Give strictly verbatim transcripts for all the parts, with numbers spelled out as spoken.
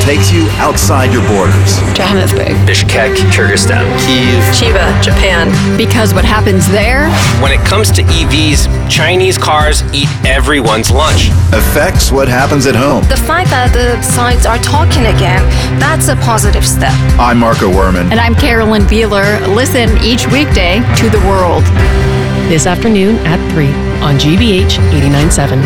takes you outside your borders. Johannesburg, Bishkek, Kyrgyzstan, Kyiv, Chiba, Japan. Because what happens there? When it comes to E Vs, Chinese cars eat everyone's lunch. Affects what happens at home. The fact that the sites are talking again, that's a positive step. I'm Marco Werman. And I'm Carolyn Beeler. Listen each weekday to The World. This afternoon at three on G B H eighty-nine point seven.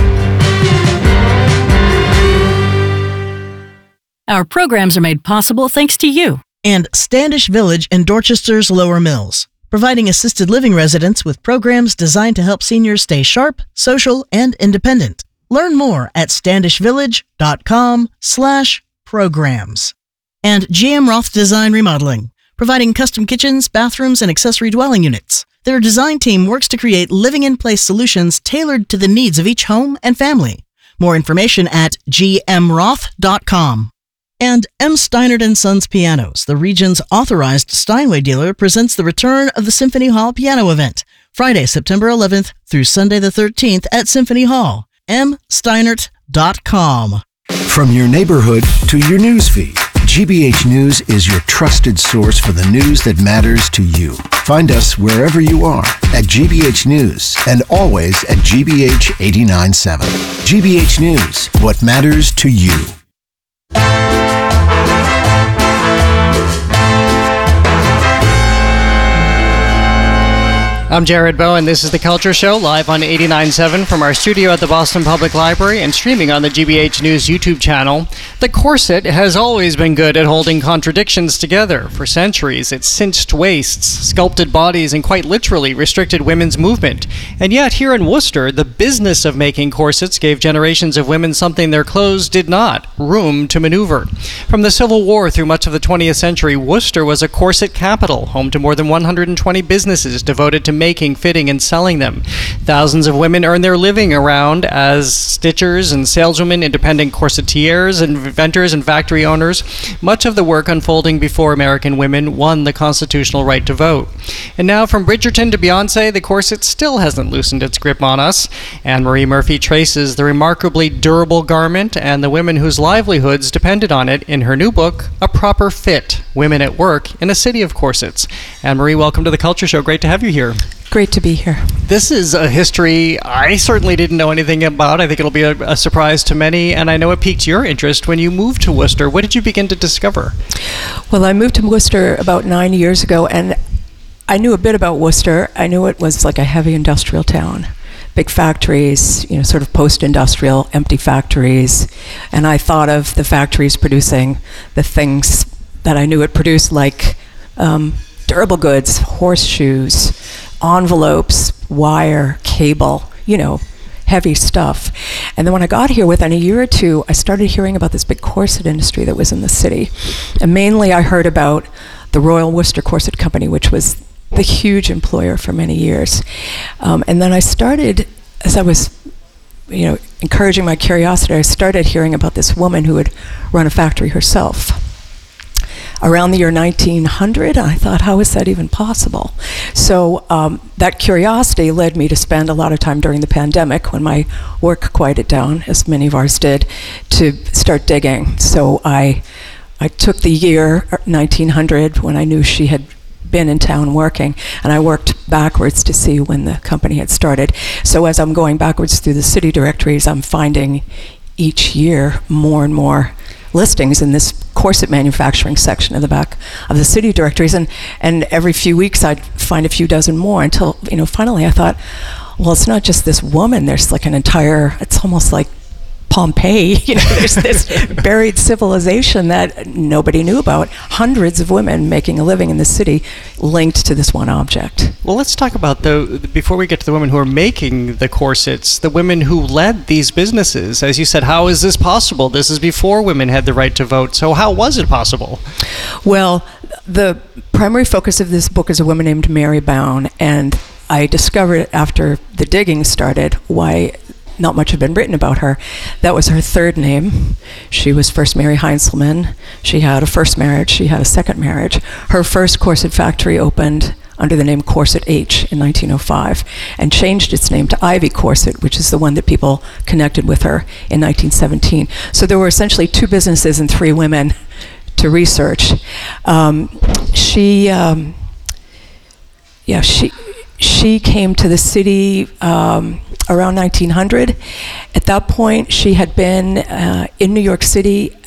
Our programs are made possible thanks to you. And Standish Village in Dorchester's Lower Mills, providing assisted living residents with programs designed to help seniors stay sharp, social, and independent. Learn more at standishvillage.com slash programs. And G M Roth Design Remodeling, providing custom kitchens, bathrooms, and accessory dwelling units. Their design team works to create living-in-place solutions tailored to the needs of each home and family. More information at g m roth dot com. And M. Steinert and Sons Pianos, the region's authorized Steinway dealer, presents the return of the Symphony Hall Piano Event, Friday, September eleventh through Sunday the thirteenth at Symphony Hall. m steinert dot com. From your neighborhood to your newsfeed, G B H News is your trusted source for the news that matters to you. Find us wherever you are at G B H News and always at G B H eighty-nine point seven. G B H News, what matters to you. I'm Jared Bowen. This is The Culture Show, live on eighty-nine point seven from our studio at the Boston Public Library and streaming on the G B H News YouTube channel. The corset has always been good at holding contradictions together. For centuries, it cinched waists, sculpted bodies, and quite literally restricted women's movement. And yet, here in Worcester, the business of making corsets gave generations of women something their clothes did not: room to maneuver. From the Civil War through much of the twentieth century, Worcester was a corset capital, home to more than one hundred twenty businesses devoted to making, fitting, and selling them. Thousands of women earn their living around as stitchers and saleswomen, independent corsetiers, inventors, and factory owners. Much of the work unfolding before American women won the constitutional right to vote. And now, from Bridgerton to Beyonce, the corset still hasn't loosened its grip on us. Anne-Marie Murphy traces the remarkably durable garment and the women whose livelihoods depended on it in her new book, A Proper Fit: Women at Work in a City of Corsets. Anne-Marie, welcome to The Culture Show. Great to have you here. Great to be here. This is a history I certainly didn't know anything about. I think it'll be a, a surprise to many, and I know it piqued your interest when you moved to Worcester. What did you begin to discover? Well, I moved to Worcester about nine years ago, and I knew a bit about Worcester. I knew it was like a heavy industrial town. Big factories, you know, sort of post-industrial, empty factories. And I thought of the factories producing the things that I knew it produced, like um, durable goods, horseshoes, envelopes, wire, cable, you know, heavy stuff. And then when I got here, within a year or two, I started hearing about this big corset industry that was in the city. And mainly I heard about the Royal Worcester Corset Company, which was the huge employer for many years. Um, and then I started, as I was, you know, encouraging my curiosity, I started hearing about this woman who had run a factory herself. Around the year nineteen hundred, I thought, how is that even possible? So um, that curiosity led me to spend a lot of time during the pandemic, when my work quieted down, as many of ours did, to start digging. So I, I took the year nineteen hundred, when I knew she had been in town working, and I worked backwards to see when the company had started. So as I'm going backwards through the city directories, I'm finding each year more and more listings in this corset manufacturing section of the back of the city directories, and and every few weeks I'd find a few dozen more, until, you know, finally I thought, well, it's not just this woman, there's like an entire, it's almost like Pompeii, you know, there's this buried civilization that nobody knew about. Hundreds of women making a living in the city linked to this one object. Well, let's talk about, the before we get to the women who are making the corsets, the women who led these businesses. As you said, how is this possible? This is before women had the right to vote. So how was it possible? Well, the primary focus of this book is a woman named Mary Bown, and I discovered after the digging started why not much had been written about her. That was her third name. She was first Mary Heinzelman. She had a first marriage. She had a second marriage. Her first corset factory opened under the name Corset H in nineteen oh five, and changed its name to Ivy Corset, which is the one that people connected with her in nineteen seventeen. So there were essentially two businesses and three women to research. Um, she, um, yeah, she she came to the city um, around nineteen hundred. At that point, she had been uh, in New York City